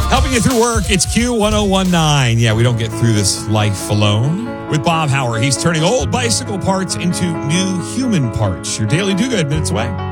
Helping you through work, it's Q1019. Yeah, we don't get through this life alone. With Bob Hauer, he's turning old bicycle parts into new human parts. Your daily do-good minutes away.